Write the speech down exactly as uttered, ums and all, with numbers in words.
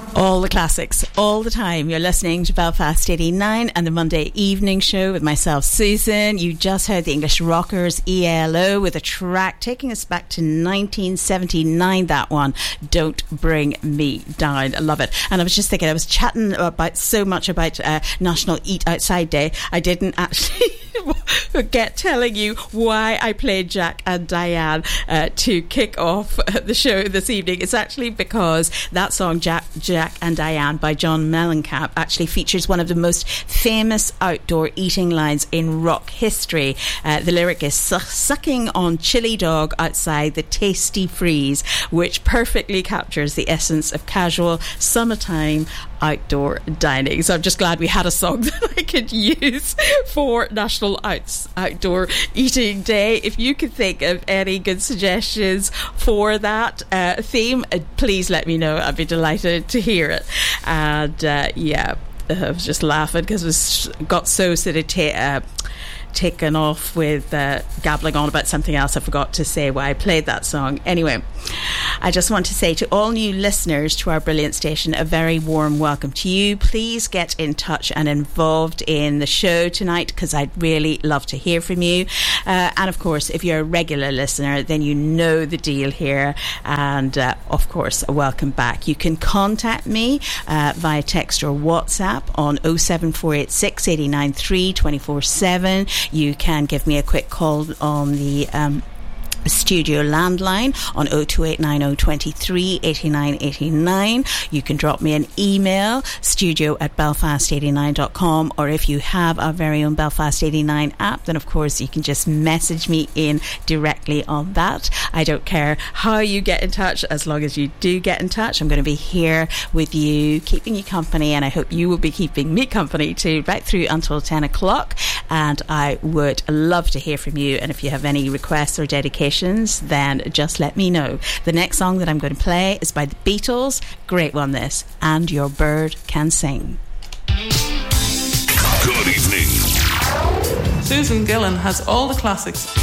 All the classics, all the time. You're listening to Belfast eighty-nine and the Monday evening show with myself, Susan. You just heard the English Rockers, E L O, with a track taking us back to nineteen seventy-nine, that one, Don't Bring Me Down. I love it. And I was just thinking, I was chatting about so much about uh, National Eat Outside Day. I didn't actually forget telling you why I played Jack and Diane uh, to kick off the show this evening. It's actually because that song, Jack, Jack and Diane by John Mellencamp, actually features one of the most famous outdoor eating lines in rock history. Uh, the lyric is su- sucking on chili dog outside the tasty freeze, which perfectly captures the essence of casual summertime outdoor dining. So I'm just glad we had a song that I could use for National Outs- Outdoor Eating Day. If you could think of any good suggestions for that uh, theme, uh, please let me know. I'd be delighted to hear it. And uh, yeah, I was just laughing because it was got so sort of ta- uh, taken off with uh, gabbling on about something else. I forgot to say why I played that song. Anyway, I just want to say to all new listeners to our brilliant station, a very warm welcome to you. Please get in touch and involved in the show tonight, because I'd really love to hear from you. Uh, and of course, if you're a regular listener, then you know the deal here. And uh, of course, a welcome back. You can contact me uh, via text or WhatsApp on oh seven four eight six, eight nine three, two four seven. You can give me a quick call on the um, studio landline on oh two eight nine oh two three eight nine eight nine. You can drop me an email, studio at belfast eighty-nine dot com, or if you have our very own Belfast eighty-nine app, then of course you can just message me in directly on that. I don't care how you get in touch, as long as you do get in touch. I'm going to be here with you, keeping you company, and I hope you will be keeping me company too, right through until ten o'clock. And I would love to hear from you, and if you have any requests or dedications, then just let me know. The next song that I'm going to play is by the Beatles. Great one, this. And Your Bird Can Sing. Good evening. Susan Gillan has all the classics